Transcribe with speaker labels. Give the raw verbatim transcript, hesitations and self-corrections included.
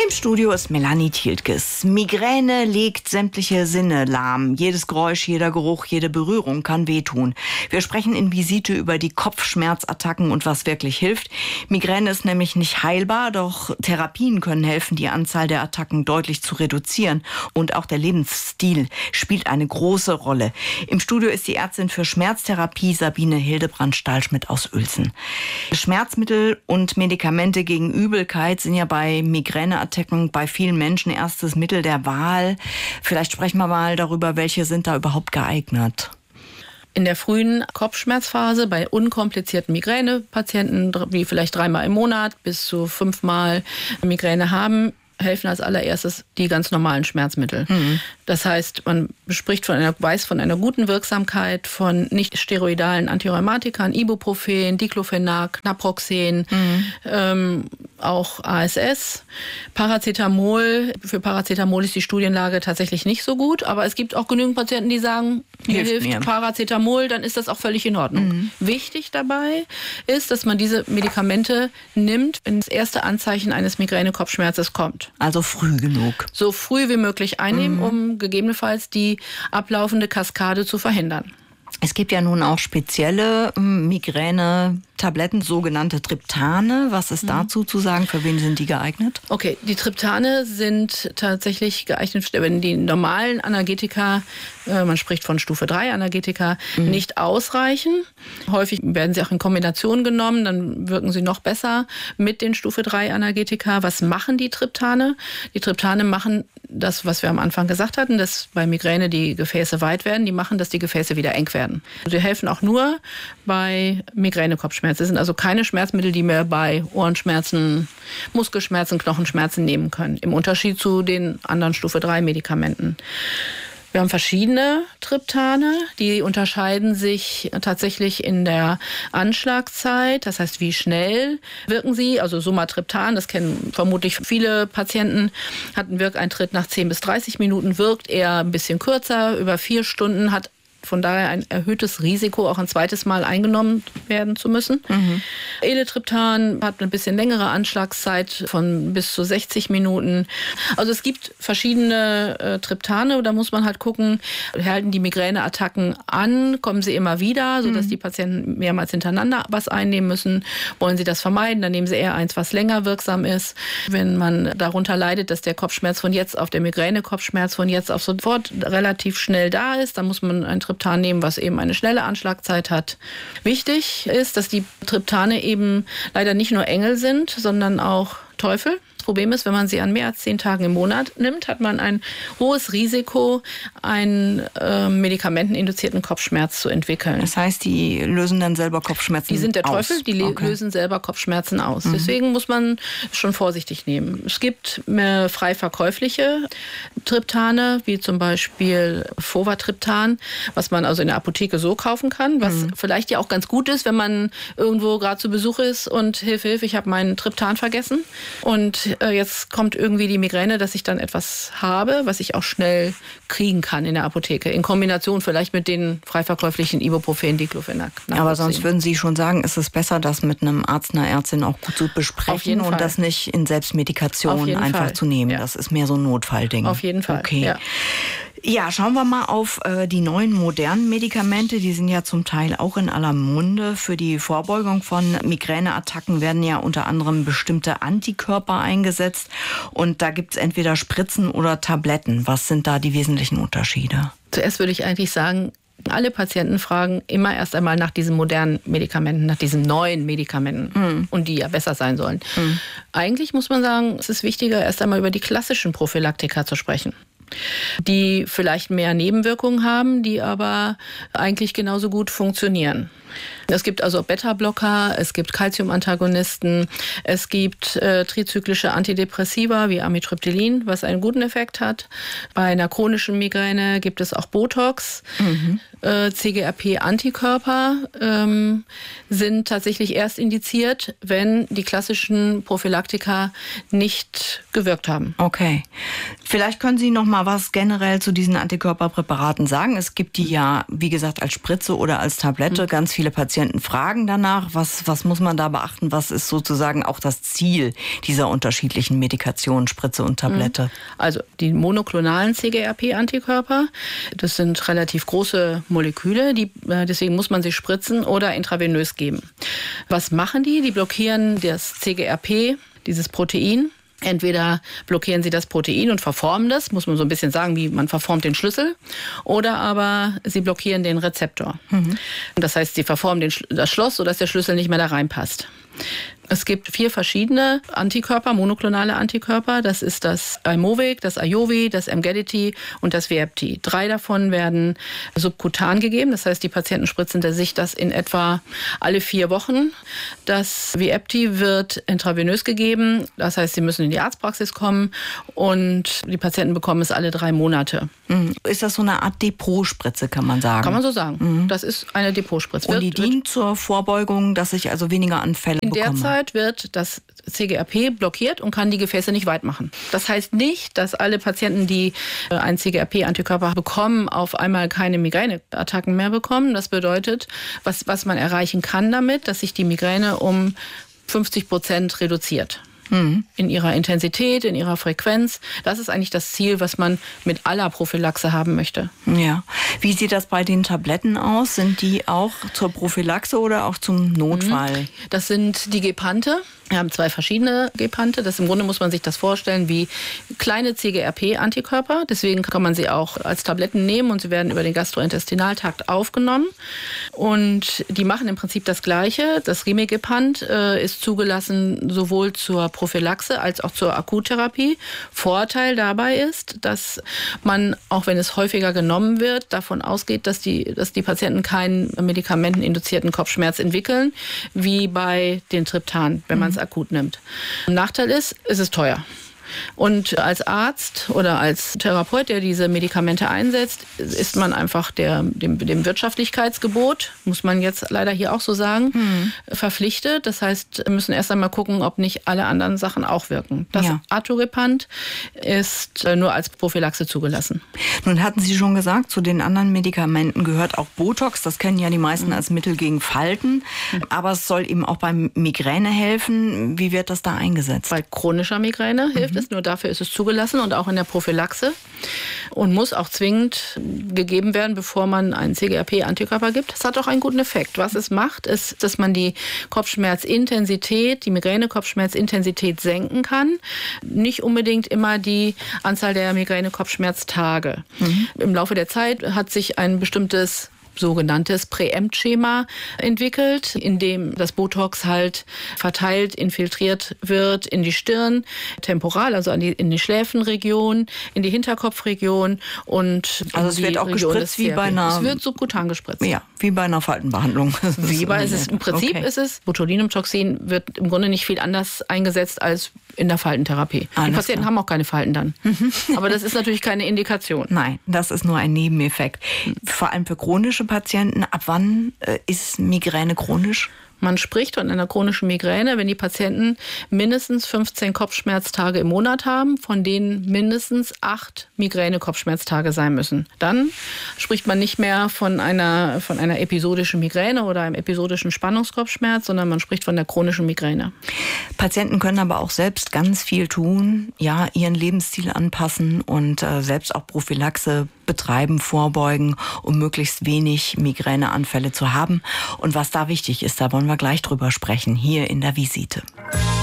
Speaker 1: Im Studio ist Melanie Thieltges. Migräne legt sämtliche Sinne lahm. Jedes Geräusch, jeder Geruch, jede Berührung kann wehtun. Wir sprechen in Visite über die Kopfschmerzattacken und was wirklich hilft. Migräne ist nämlich nicht heilbar, doch Therapien können helfen, die Anzahl der Attacken deutlich zu reduzieren. Und auch der Lebensstil spielt eine große Rolle. Im Studio ist die Ärztin für Schmerztherapie Sabine Hildebrand-Stahlschmidt aus Uelzen. Schmerzmittel und Medikamente gegen Übelkeit sind ja bei Migräneattacken bei vielen Menschen erstes Mittel der Wahl. Vielleicht sprechen wir mal darüber, welche sind da überhaupt geeignet.
Speaker 2: In der frühen Kopfschmerzphase bei unkomplizierten Migränepatienten, die vielleicht dreimal im Monat bis zu fünfmal Migräne haben, helfen als allererstes die ganz normalen Schmerzmittel. Mhm. Das heißt, man spricht von einer, weiß von einer guten Wirksamkeit von nicht steroidalen Antirheumatikern, Ibuprofen, Diclofenac, Naproxen, mhm. ähm, auch A S S. Paracetamol, für Paracetamol ist die Studienlage tatsächlich nicht so gut, aber es gibt auch genügend Patienten, die sagen, mir hilft, hilft Paracetamol, dann ist das auch völlig in Ordnung. Mhm. Wichtig dabei ist, dass man diese Medikamente nimmt, wenn das erste Anzeichen eines Migräne-Kopfschmerzes kommt.
Speaker 1: Also früh genug.
Speaker 2: So früh wie möglich einnehmen, mhm. um gegebenenfalls die ablaufende Kaskade zu verhindern.
Speaker 1: Es gibt ja nun auch spezielle Migräne-Tabletten, sogenannte Triptane. Was ist mhm. dazu zu sagen? Für wen sind die geeignet?
Speaker 2: Okay, die Triptane sind tatsächlich geeignet, wenn die normalen Analgetika, äh, man spricht von Stufe drei Analgetika, mhm. nicht ausreichen. Häufig werden sie auch in Kombination genommen, dann wirken sie noch besser mit den Stufe drei Analgetika. Was machen die Triptane? Die Triptane machen das, was wir am Anfang gesagt hatten, dass bei Migräne die Gefäße weit werden. Die machen, dass die Gefäße wieder eng werden. Sie helfen auch nur bei Migräne-Kopfschmerzen. Das sind also keine Schmerzmittel, die wir bei Ohrenschmerzen, Muskelschmerzen, Knochenschmerzen nehmen können. Im Unterschied zu den anderen Stufe drei Medikamenten. Wir haben verschiedene Triptane, die unterscheiden sich tatsächlich in der Anschlagzeit, das heißt, wie schnell wirken sie. Also Sumatriptan, das kennen vermutlich viele Patienten, hat einen Wirkeintritt nach zehn bis dreißig Minuten, wirkt eher ein bisschen kürzer, über vier Stunden, hat von daher ein erhöhtes Risiko, auch ein zweites Mal eingenommen werden zu müssen. Mhm. Elatriptan hat eine bisschen längere Anschlagszeit von bis zu sechzig Minuten. Also es gibt verschiedene äh, Triptane, da muss man halt gucken, halten die Migräneattacken an, kommen sie immer wieder, sodass mhm. die Patienten mehrmals hintereinander was einnehmen müssen. Wollen sie das vermeiden, dann nehmen sie eher eins, was länger wirksam ist. Wenn man darunter leidet, dass der Kopfschmerz von jetzt auf der Migräne-Kopfschmerz von jetzt auf sofort relativ schnell da ist, dann muss man ein Triptan nehmen, was eben eine schnelle Anschlagzeit hat. Wichtig ist, dass die Triptane eben leider nicht nur Engel sind, sondern auch Teufel. Das Problem ist, wenn man sie an mehr als zehn Tagen im Monat nimmt, hat man ein hohes Risiko, einen äh, medikamenteninduzierten Kopfschmerz zu entwickeln.
Speaker 1: Das heißt, die lösen dann selber Kopfschmerzen aus?
Speaker 2: Die sind der Teufel,
Speaker 1: aus.
Speaker 2: die
Speaker 1: okay.
Speaker 2: lösen selber Kopfschmerzen aus. Mhm. Deswegen muss man schon vorsichtig nehmen. Es gibt äh, frei verkäufliche Triptane, wie zum Beispiel Fovatriptan, was man also in der Apotheke so kaufen kann, was mhm. vielleicht ja auch ganz gut ist, wenn man irgendwo gerade zu Besuch ist und Hilfe, Hilfe, ich habe meinen Triptan vergessen. Und äh, jetzt kommt irgendwie die Migräne, dass ich dann etwas habe, was ich auch schnell kriegen kann in der Apotheke. In Kombination vielleicht mit den frei verkäuflichen Ibuprofen, Diclofenac.
Speaker 1: Aber sonst würden Sie schon sagen, ist es besser, das mit einem Arzt, einer Ärztin auch gut zu besprechen und das nicht in Selbstmedikation einfach Fall. zu nehmen. Ja. Das ist mehr so ein Notfallding.
Speaker 2: Auf jeden Fall.
Speaker 1: Okay.
Speaker 2: Ja.
Speaker 1: Ja, schauen wir mal auf äh, die neuen modernen Medikamente. Die sind ja zum Teil auch in aller Munde. Für die Vorbeugung von Migräneattacken werden ja unter anderem bestimmte Antikörper eingesetzt. Und da gibt es entweder Spritzen oder Tabletten. Was sind da die wesentlichen Unterschiede?
Speaker 2: Zuerst würde ich eigentlich sagen, alle Patienten fragen immer erst einmal nach diesen modernen Medikamenten, nach diesen neuen Medikamenten mm. und die ja besser sein sollen. Mm. Eigentlich muss man sagen, es ist wichtiger, erst einmal über die klassischen Prophylaktika zu sprechen, die vielleicht mehr Nebenwirkungen haben, die aber eigentlich genauso gut funktionieren. Es gibt also Beta-Blocker, es gibt Calcium-Antagonisten, es gibt äh, trizyklische Antidepressiva wie Amitriptylin, was einen guten Effekt hat. Bei einer chronischen Migräne gibt es auch Botox. Mhm. Äh, C G R P-Antikörper ähm, sind tatsächlich erst indiziert, wenn die klassischen Prophylaktika nicht gewirkt haben.
Speaker 1: Okay. Vielleicht können Sie noch mal was generell zu diesen Antikörperpräparaten sagen. Es gibt die ja, wie gesagt, als Spritze oder als Tablette. Mhm. Ganz viele Patienten Patienten fragen danach. Was, was muss man da beachten? Was ist sozusagen auch das Ziel dieser unterschiedlichen Medikationen, Spritze und Tablette?
Speaker 2: Also die monoklonalen C G R P-Antikörper, das sind relativ große Moleküle, die, deswegen muss man sie spritzen oder intravenös geben. Was machen die? Die blockieren das C G R P, dieses Protein. Entweder blockieren sie das Protein und verformen das, muss man so ein bisschen sagen, wie man verformt den Schlüssel, oder aber sie blockieren den Rezeptor. Mhm. Das heißt, sie verformen den, das Schloss, sodass der Schlüssel nicht mehr da reinpasst. Es gibt vier verschiedene Antikörper, monoklonale Antikörper. Das ist das Aimovig, das Ajovi, das Emgality und das Vyepti. Drei davon werden subkutan gegeben. Das heißt, die Patienten spritzen sich das in etwa alle vier Wochen. Das Vyepti wird intravenös gegeben. Das heißt, sie müssen in die Arztpraxis kommen und die Patienten bekommen es alle drei Monate.
Speaker 1: Mhm. Ist das so eine Art Depotspritze, kann man sagen?
Speaker 2: Kann man so sagen. Mhm. Das ist eine Depotspritze.
Speaker 1: Und die dient zur Vorbeugung, dass ich also weniger Anfälle
Speaker 2: in
Speaker 1: bekomme?
Speaker 2: In der Zeit wird das C G R P blockiert und kann die Gefäße nicht weit machen. Das heißt nicht, dass alle Patienten, die einen C G R P-Antikörper bekommen, auf einmal keine Migräneattacken mehr bekommen. Das bedeutet, was, was man erreichen kann damit, dass sich die Migräne um fünfzig Prozent reduziert. Mhm. In ihrer Intensität, in ihrer Frequenz. Das ist eigentlich das Ziel, was man mit aller Prophylaxe haben möchte.
Speaker 1: Ja. Wie sieht das bei den Tabletten aus? Sind die auch zur Prophylaxe oder auch zum Notfall?
Speaker 2: Das sind die Gepante. Wir haben zwei verschiedene Gepante. Das im Grunde muss man sich das vorstellen wie kleine C G R P-Antikörper. Deswegen kann man sie auch als Tabletten nehmen und sie werden über den Gastrointestinaltrakt aufgenommen. Und die machen im Prinzip das Gleiche. Das Rimegepant äh, ist zugelassen sowohl zur Prophylaxe als auch zur Akuttherapie. Vorteil dabei ist, dass man, auch wenn es häufiger genommen wird, davon ausgeht, dass die, dass die Patienten keinen medikamenteninduzierten Kopfschmerz entwickeln, wie bei den Triptan, wenn man es akut nimmt. Nachteil ist, es ist teuer. Und als Arzt oder als Therapeut, der diese Medikamente einsetzt, ist man einfach der, dem, dem Wirtschaftlichkeitsgebot, muss man jetzt leider hier auch so sagen, mhm. verpflichtet. Das heißt, wir müssen erst einmal gucken, ob nicht alle anderen Sachen auch wirken. Das ja. Atogepant ist nur als Prophylaxe zugelassen.
Speaker 1: Nun hatten Sie schon gesagt, zu den anderen Medikamenten gehört auch Botox. Das kennen ja die meisten mhm. als Mittel gegen Falten. Mhm. Aber es soll eben auch beim Migräne helfen. Wie wird das da eingesetzt?
Speaker 2: Bei chronischer Migräne hilft mhm. ist. Nur dafür ist es zugelassen und auch in der Prophylaxe und muss auch zwingend gegeben werden, bevor man einen C G R P-Antikörper gibt. Das hat auch einen guten Effekt. Was es macht, ist, dass man die Kopfschmerzintensität, die Migräne-Kopfschmerzintensität senken kann. Nicht unbedingt immer die Anzahl der Migräne-Kopfschmerztage. Mhm. Im Laufe der Zeit hat sich ein bestimmtes sogenanntes Präempt-Schema entwickelt, in dem das Botox halt verteilt, infiltriert wird in die Stirn, temporal, also in die, in die Schläfenregion, in die Hinterkopfregion und
Speaker 1: also es wird auch Region gespritzt wie bei einer...
Speaker 2: Es wird subkutan gespritzt.
Speaker 1: Ja, wie bei einer Faltenbehandlung.
Speaker 2: Wie bei, es ist, im Prinzip okay. ist es, Botulinumtoxin wird im Grunde nicht viel anders eingesetzt als in der Faltentherapie. Alles die Patienten klar. haben auch keine Falten dann. Aber das ist natürlich keine Indikation.
Speaker 1: Nein, das ist nur ein Nebeneffekt. Vor allem für chronische Patienten. Ab wann äh, ist Migräne chronisch?
Speaker 2: Man spricht von einer chronischen Migräne, wenn die Patienten mindestens fünfzehn Kopfschmerztage im Monat haben, von denen mindestens acht Migräne-Kopfschmerztage sein müssen. Dann spricht man nicht mehr von einer, von einer episodischen Migräne oder einem episodischen Spannungskopfschmerz, sondern man spricht von der chronischen Migräne.
Speaker 1: Patienten können aber auch selbst ganz viel tun, ja, ihren Lebensstil anpassen und äh, selbst auch Prophylaxe betreiben, vorbeugen, um möglichst wenig Migräneanfälle zu haben. Und was da wichtig ist, da wollen wir gleich drüber sprechen, hier in der Visite.